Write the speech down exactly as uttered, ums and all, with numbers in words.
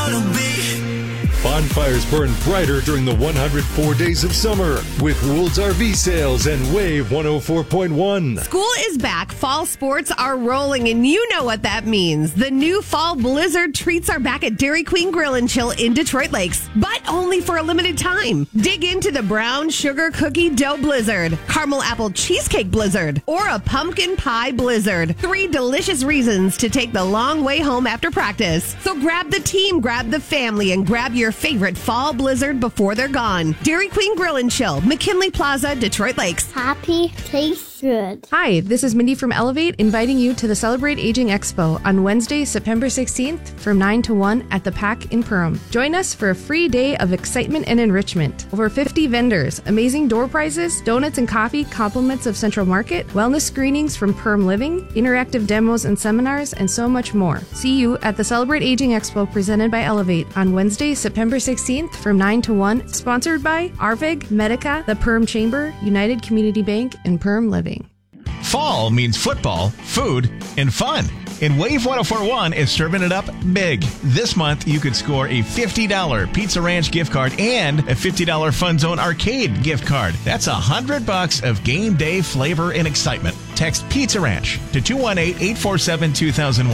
wanna be. Bonfires burn brighter during the one hundred four days of summer with World's R V Sales and Wave one oh four point one. School is back. Fall sports are rolling, and you know what that means. The new fall blizzard treats are back at Dairy Queen Grill and Chill in Detroit Lakes, but only for a limited time. Dig into the brown sugar cookie dough blizzard, caramel apple cheesecake blizzard, or a pumpkin pie blizzard. Three delicious reasons to take the long way home after practice. So grab the team, grab the family, and grab your favorite fall blizzard before they're gone. Dairy Queen Grill and Chill, McKinley Plaza, Detroit Lakes. Happy, tastes good. Hi, this is Mindy from Elevate, inviting you to the Celebrate Aging Expo on Wednesday, September sixteenth from nine to one at the P A C in Perham. Join us for a free day of excitement and enrichment. Over fifty vendors, amazing door prizes, donuts and coffee, compliments of Central Market, wellness screenings from Perham Living, interactive demos and seminars, and so much more. See you at the Celebrate Aging Expo presented by Elevate on Wednesday, September sixteenth from nine to one, sponsored by A R V I G, Medica, the Perham Chamber, United Community Bank, and Perham Living. Fall means football, food, and fun. And Wave one oh four point one is serving it up big. This month, you could score a fifty dollars Pizza Ranch gift card and a fifty dollars Fun Zone Arcade gift card. That's one hundred bucks of game day flavor and excitement. Text Pizza Ranch to two one eight, eight four seven, two thousand one.